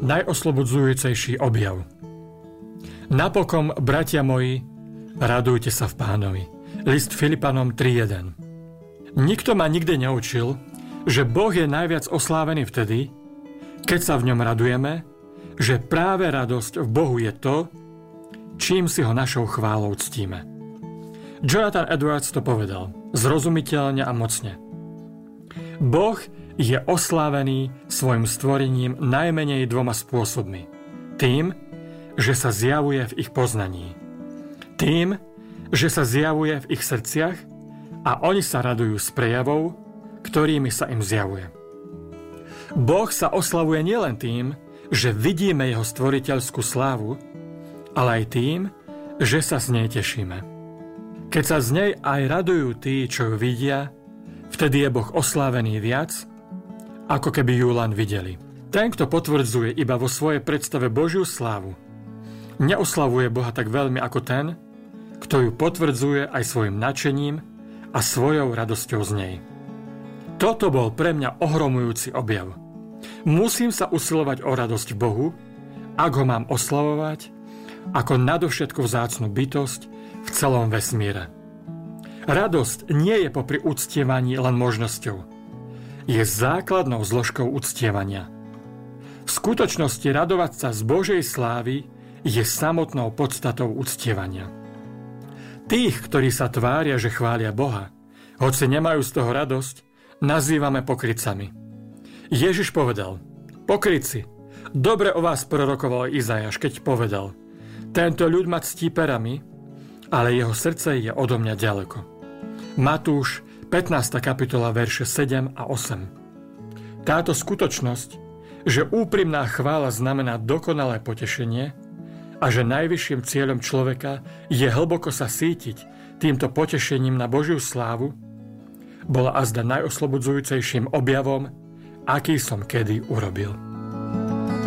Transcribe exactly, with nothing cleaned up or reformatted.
najoslobodzujúcejší objav. Napokon, bratia moji, radujte sa v Pánovi. List Filipanom tri jeden. Nikto ma nikdy neučil, že Boh je najviac oslávený vtedy, keď sa v ňom radujeme, že práve radosť v Bohu je to, čím si ho našou chválou ctíme. Jonathan Edwards to povedal zrozumiteľne a mocne. Boh je oslávený svojim stvorením najmenej dvoma spôsobmi. Tým, že sa zjavuje v ich poznaní. Tým, že sa zjavuje v ich srdciach a oni sa radujú z prejavov, ktorými sa im zjavuje. Boh sa oslavuje nielen tým, že vidíme jeho stvoriteľskú slávu, ale aj tým, že sa z nej tešíme. Keď sa z nej aj radujú tí, čo ju vidia, vtedy je Boh oslávený viac, ako keby ju len videli. Ten, kto potvrdzuje iba vo svojej predstave Božiu slávu, neoslavuje Boha tak veľmi ako ten, kto ju potvrdzuje aj svojim nadšením a svojou radosťou z nej. Toto bol pre mňa ohromujúci objav. Musím sa usilovať o radosť v Bohu, ak ho mám oslavovať, ako nadovšetko vzácnu bytosť v celom vesmíre. Radosť nie je popri uctievaní len možnosťou. Je základnou zložkou uctievania. V skutočnosti radovať sa z Božej slávy je samotnou podstatou uctievania. Tých, ktorí sa tvária, že chvália Boha, hoci nemajú z toho radosť, nazývame pokrytcami. Ježiš povedal: pokrytci, dobre o vás prorokoval Izajáš, keď povedal: tento ľud ma ctí perami, ale jeho srdce je odo mňa ďaleko. Matúš pätnásta kapitola verše sedem a osem. Táto skutočnosť, že úprimná chvála znamená dokonalé potešenie a že najvyšším cieľom človeka je hlboko sa sítiť týmto potešením na Božiu slávu, bola azda najoslobodzujúcejším objavom, aký som kedy urobil.